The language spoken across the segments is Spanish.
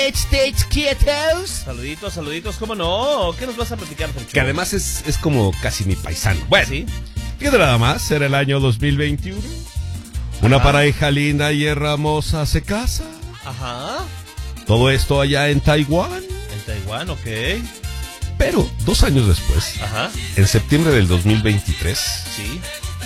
quietos. Saluditos, ¿cómo no? ¿Qué nos vas a platicar, Fercho? Que además es como casi mi paisano. Bueno, ¿Sí? fíjate nada más, era el año 2021. Una pareja linda y hermosa se casa. Ajá. Todo esto allá en Taiwán. En Taiwán, ok. Pero 2 años después, Ajá. en septiembre del 2023, Sí.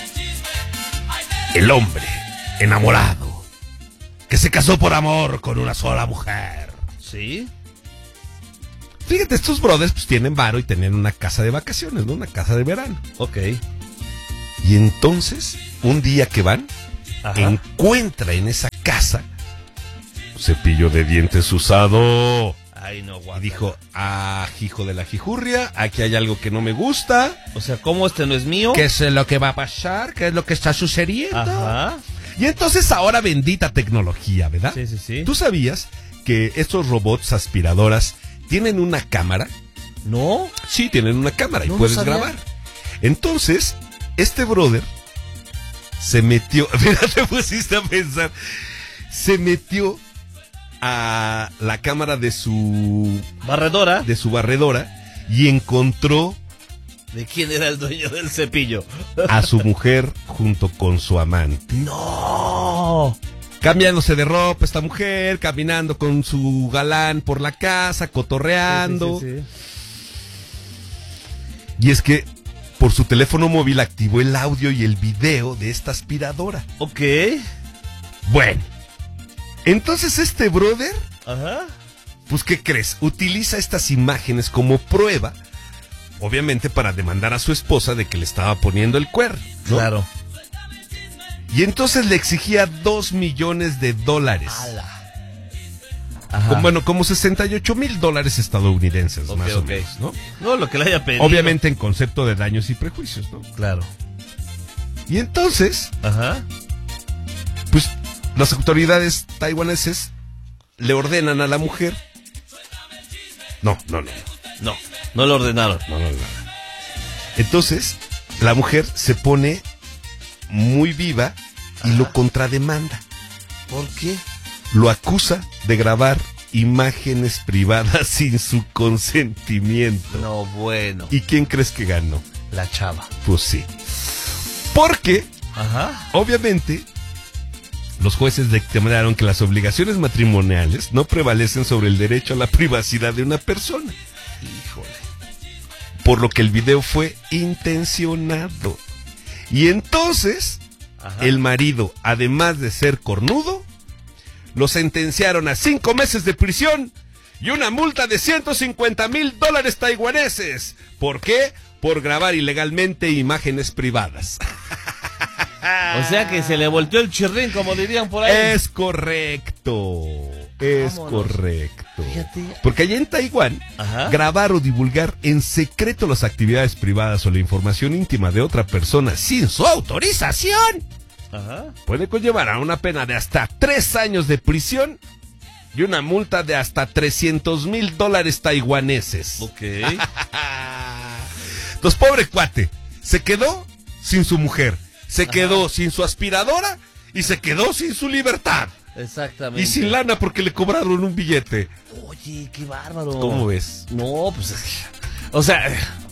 el hombre enamorado que se casó por amor con una sola mujer. Sí. Fíjate, estos brothers pues tienen varo y tenían una casa de vacaciones, ¿no? Una casa de verano. Ok. Y entonces, un día que van, Ajá. encuentra en esa casa un cepillo de dientes usado. Ay, no, Y guaca. dijo, hijo de la jijurria, aquí hay algo que no me gusta. O sea, ¿cómo este no es mío? ¿Qué es lo que va a pasar? ¿Qué es lo que está sucediendo? Ajá. Y entonces ahora bendita tecnología, ¿verdad? Sí. ¿Tú sabías que estos robots aspiradoras tienen una cámara? ¿No? Sí, tienen una cámara y No lo puedes sabía. grabar. Entonces, este brother se metió, mira, te pusiste a pensar, se metió a la cámara de su Barredora. barredora y encontró ¿De quién era el dueño del cepillo? a su mujer junto con su amante. ¡No! Cambiándose de ropa esta mujer, caminando con su galán por la casa, cotorreando. Sí. Y es que por su teléfono móvil activó el audio y el video de esta aspiradora. Ok. Bueno, entonces este brother, Ajá. pues ¿qué crees? Utiliza estas imágenes como prueba, obviamente para demandar a su esposa de que le estaba poniendo el cuerno, ¿no? Claro. Y entonces le exigía $2 millones. ¡Hala! Ajá. Como $68,000 estadounidenses, Ok, más o ok. menos, ¿no? No, lo que le haya pedido. Obviamente en concepto de daños y prejuicios, ¿no? Claro. Y entonces, Ajá. pues las autoridades taiwaneses le ordenan a la mujer. No. No lo ordenaron. No. Entonces, la mujer se pone muy viva y lo contrademanda. ¿Por qué? Lo acusa de grabar imágenes privadas sin su consentimiento. No, bueno. ¿Y quién crees que ganó? La chava. Pues sí. Porque, Ajá. obviamente, los jueces determinaron que las obligaciones matrimoniales no prevalecen sobre el derecho a la privacidad de una persona. Híjole. Por lo que el video fue intencionado. Y entonces, Ajá. el marido, además de ser cornudo, lo sentenciaron a 5 meses de prisión y una multa de $150,000 taiwaneses. ¿Por qué? Por grabar ilegalmente imágenes privadas. O sea que se le volteó el chirrín, como dirían por ahí. Es correcto. Es Vámonos. correcto. Fíjate. Porque allá en Taiwán, Ajá. grabar o divulgar en secreto las actividades privadas o la información íntima de otra persona sin su autorización Ajá. puede conllevar a una pena de hasta 3 años de prisión y una multa de hasta $300,000 taiwaneses. Ok. Entonces, pobre cuate, se quedó sin su mujer, se quedó sin su aspiradora y se quedó sin su libertad. Exactamente. Y sin lana porque le cobraron un billete. Oye, qué bárbaro. ¿Cómo ves? No, pues... O sea...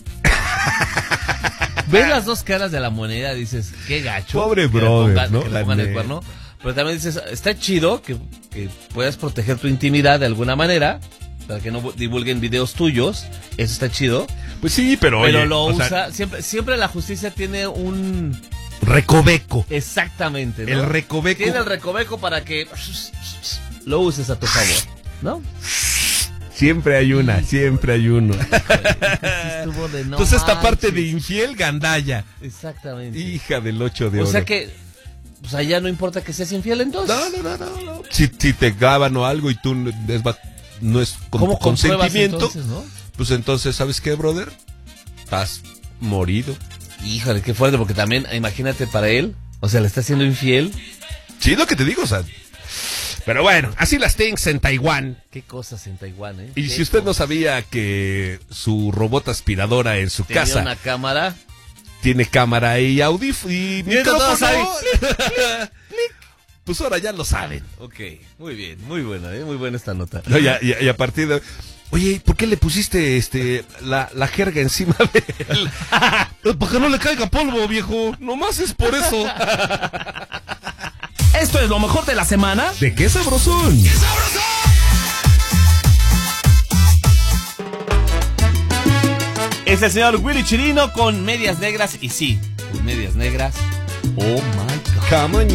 ves las dos caras de la moneda, dices, qué gacho. Pobre que le brother, pongan- ¿no? que le La pongan el neta. cuerno. Pero también dices, está chido que puedas proteger tu intimidad de alguna manera, para que no divulguen videos tuyos. Eso está chido. Pues sí, pero oye, Lo o sea, usa... Siempre la justicia tiene un... recoveco. Exactamente, ¿no? El recoveco. Tiene el recoveco para que lo uses a tu favor, ¿no? Siempre hay una, siempre hay uno. Estuvo de no Entonces esta parte manches. de infiel, gandalla. Exactamente. Hija del 8 de O oro. sea que, pues allá no importa que seas infiel entonces. No. Si te graban o algo y tú no es con ¿Cómo compruebas consentimiento, entonces, no? pues entonces, ¿sabes qué, brother? Estás morido. Híjole, qué fuerte, porque también, imagínate para él, o sea, le está siendo infiel. Sí, lo que te digo, o sea. Pero bueno, así las things en Taiwán. Qué cosas en Taiwán, ¿eh? Y Qué si usted no cosas. sabía que su robot aspiradora en su Tenía casa una cámara. tiene cámara y audífono y Viendo todos ahí. pues ahora ya lo saben. Ok, muy bien, muy buena esta nota. No, y a partir de... Oye, ¿por qué le pusiste la jerga encima de él? Para que no le caiga polvo, viejo. Nomás es por eso. Esto es lo mejor de la semana. ¿De qué sabrosón? ¡Qué sabrosón! Es el señor Willy Chirino con medias negras. Y sí, tus medias negras. Oh my God. Come on.